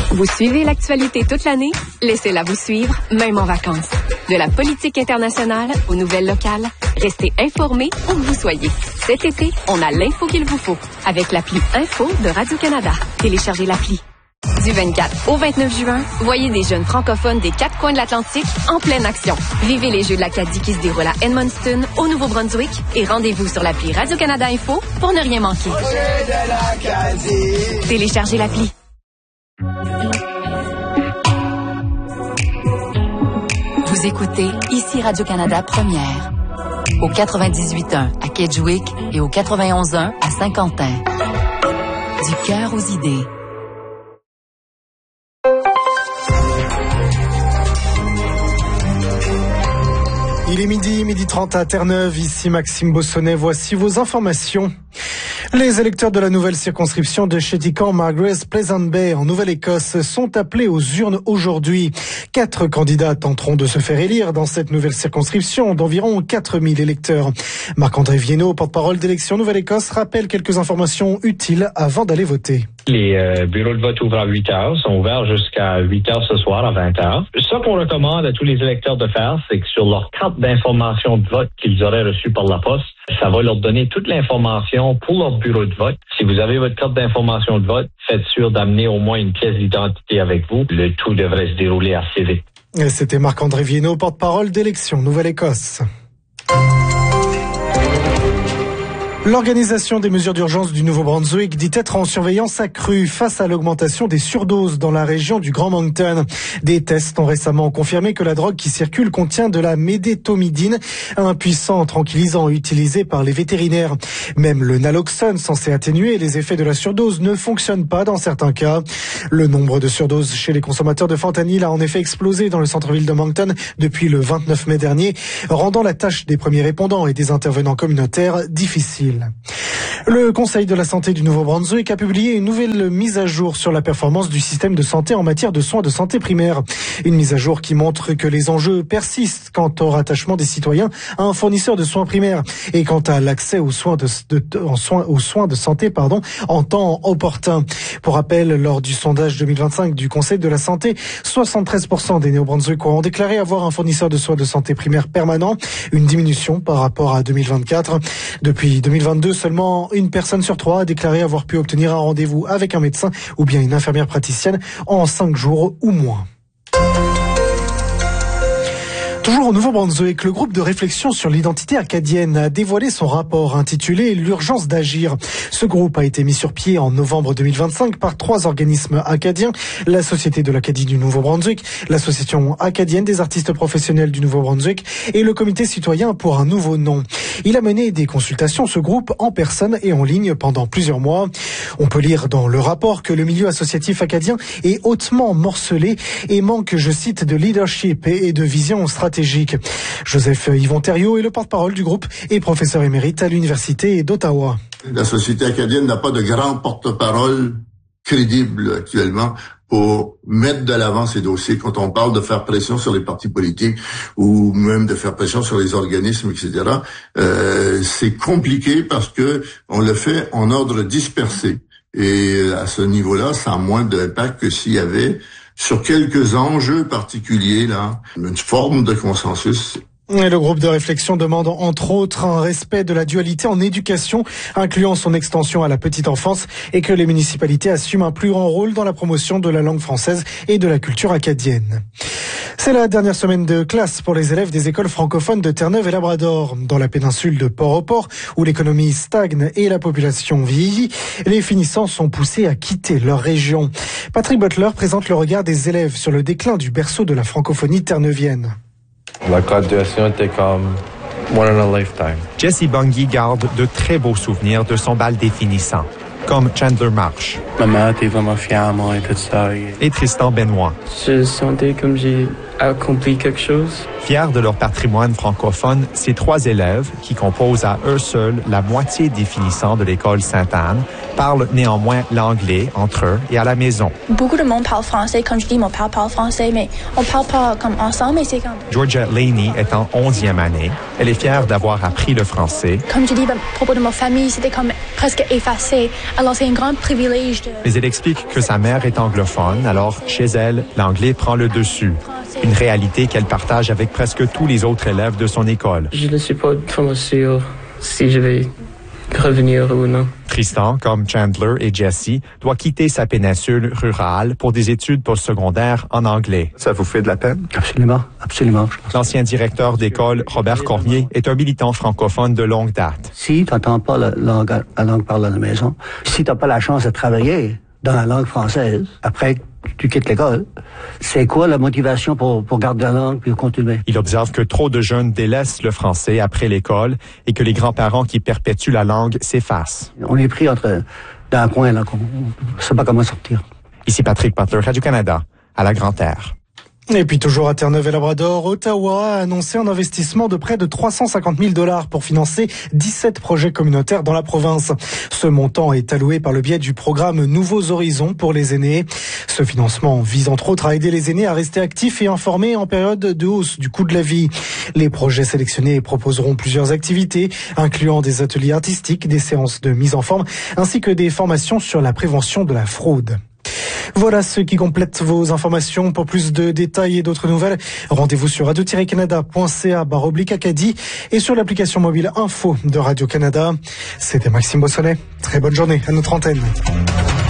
Vous suivez l'actualité toute l'année? Laissez-la vous suivre, même en vacances. De la politique internationale aux nouvelles locales, restez informés où que vous soyez. Cet été, on a l'info qu'il vous faut avec l'appli Info de Radio-Canada. Téléchargez l'appli. Du 24 au 29 juin, voyez des jeunes francophones des 4 coins de l'Atlantique en pleine action. Vivez les Jeux de l'Acadie qui se déroulent à Edmundston, au Nouveau-Brunswick, et rendez-vous sur l'appli Radio-Canada Info pour ne rien manquer. Téléchargez l'appli. Vous écoutez ici Radio-Canada Première, au 98.1 à Kedgewick et au 91.1 à Saint-Quentin. Du cœur aux idées. Il est midi 30 à Terre-Neuve. Ici Maxime Bossonnet. Voici vos informations. Les électeurs de la nouvelle circonscription de Chéticamp-Margaret-Pleasant Bay en Nouvelle-Écosse sont appelés aux urnes aujourd'hui. 4 candidats tenteront de se faire élire dans cette nouvelle circonscription d'environ 4000 électeurs. Marc-André Viénot, porte-parole d'Élections Nouvelle-Écosse, rappelle quelques informations utiles avant d'aller voter. Les bureaux de vote ouvrent à 8 heures, sont ouverts jusqu'à 8 heures ce soir à 20 heures. Ce qu'on recommande à tous les électeurs de faire, c'est que sur leur carte d'information de vote qu'ils auraient reçue par la poste, ça va leur donner toute l'information pour leur bureau de vote. Si vous avez votre carte d'information de vote, faites sûr d'amener au moins une pièce d'identité avec vous. Le tout devrait se dérouler assez vite. Et c'était Marc-André Viénot, porte-parole d'Élections Nouvelle-Écosse. L'Organisation des mesures d'urgence du Nouveau-Brunswick dit être en surveillance accrue face à l'augmentation des surdoses dans la région du Grand Moncton. Des tests ont récemment confirmé que la drogue qui circule contient de la médétomidine, un puissant tranquillisant utilisé par les vétérinaires. Même le naloxone, censé atténuer les effets de la surdose, ne fonctionne pas dans certains cas. Le nombre de surdoses chez les consommateurs de fentanyl a en effet explosé dans le centre-ville de Moncton depuis le 29 mai dernier, rendant la tâche des premiers répondants et des intervenants communautaires difficile. Le Conseil de la santé du Nouveau-Brunswick a publié une nouvelle mise à jour sur la performance du système de santé en matière de soins de santé primaire. Une mise à jour qui montre que les enjeux persistent quant au rattachement des citoyens à un fournisseur de soins primaires et quant à l'accès aux soins de santé en temps opportun. Pour rappel, lors du sondage 2025 du Conseil de la santé, 73% des Néo-Brunswickois ont déclaré avoir un fournisseur de soins de santé primaire permanent, une diminution par rapport à 2024. Depuis 2022, seulement une personne sur 3 a déclaré avoir pu obtenir un rendez-vous avec un médecin ou bien une infirmière praticienne en 5 jours ou moins. Toujours au Nouveau-Brunswick, le groupe de réflexion sur l'identité acadienne a dévoilé son rapport intitulé « L'urgence d'agir ». Ce groupe a été mis sur pied en novembre 2025 par 3 organismes acadiens, la Société de l'Acadie du Nouveau-Brunswick, l'Association acadienne des artistes professionnels du Nouveau-Brunswick et le Comité citoyen pour un nouveau nom. Il a mené des consultations, ce groupe, en personne et en ligne pendant plusieurs mois. On peut lire dans le rapport que le milieu associatif acadien est hautement morcelé et manque, je cite, de leadership et de vision stratégique. Joseph Yvon-Thériault est le porte-parole du groupe et professeur émérite à l'Université d'Ottawa. La société acadienne n'a pas de grand porte-parole crédible actuellement pour mettre de l'avant ces dossiers quand on parle de faire pression sur les partis politiques ou même de faire pression sur les organismes, etc. C'est compliqué parce que on le fait en ordre dispersé. Et à ce niveau-là, ça a moins d'impact que s'il y avait sur quelques enjeux particuliers, là, une forme de consensus. Et le groupe de réflexion demande entre autres un respect de la dualité en éducation, incluant son extension à la petite enfance, et que les municipalités assument un plus grand rôle dans la promotion de la langue française et de la culture acadienne. C'est la dernière semaine de classe pour les élèves des écoles francophones de Terre-Neuve et Labrador. Dans la péninsule de Port-au-Port, où l'économie stagne et la population vieillit, les finissants sont poussés à quitter leur région. Patrick Butler présente le regard des élèves sur le déclin du berceau de la francophonie terneuvienne. La graduation était comme one in a lifetime. Jesse Bungie garde de très beaux souvenirs de son bal définissant, comme Chandler Marsh. Maman était vraiment fière à moi et tout ça. Et Tristan Benoît. Je sentais comme j'ai accompli quelque chose. Fiers de leur patrimoine francophone, ces 3 élèves, qui composent à eux seuls la moitié des finissants de l'école Sainte-Anne, parlent néanmoins l'anglais entre eux et à la maison. Beaucoup de monde parle français. Comme je dis, mon père parle français, mais on parle pas comme ensemble, mais c'est comme... Georgia Laney est en 11e année. Elle est fière d'avoir appris le français. Comme je dis, à propos de ma famille, c'était comme presque effacé. Alors, c'est un grand privilège de... Mais elle explique que sa mère est anglophone, alors chez elle, l'anglais prend le dessus. Une réalité qu'elle partage avec presque tous les autres élèves de son école. Je ne suis pas vraiment sûr si je vais revenir ou non. Tristan, comme Chandler et Jessie, doit quitter sa péninsule rurale pour des études postsecondaires en anglais. Ça vous fait de la peine? Absolument, absolument. L'ancien directeur d'école, Robert Cormier, est un militant francophone de longue date. Si tu n'entends pas la langue parlée à la maison, si tu n'as pas la chance de travailler dans la langue française, après tu quittes l'école, c'est quoi la motivation pour garder la langue puis continuer? Il observe que trop de jeunes délaissent le français après l'école et que les grands-parents qui perpétuent la langue s'effacent. On est pris dans un coin, là, on ne sait pas comment sortir. Ici Patrick Butler, Radio-Canada, à la Grande-Terre. Et puis toujours à Terre-Neuve et Labrador, Ottawa a annoncé un investissement de près de 350 000 $ pour financer 17 projets communautaires dans la province. Ce montant est alloué par le biais du programme Nouveaux Horizons pour les aînés. Ce financement vise entre autres à aider les aînés à rester actifs et informés en période de hausse du coût de la vie. Les projets sélectionnés proposeront plusieurs activités, incluant des ateliers artistiques, des séances de mise en forme, ainsi que des formations sur la prévention de la fraude. Voilà ce qui complète vos informations. Pour plus de détails et d'autres nouvelles, rendez-vous sur radio-canada.ca/Acadie et sur l'application mobile Info de Radio-Canada. C'était Maxime Bossonnet. Très bonne journée à notre antenne.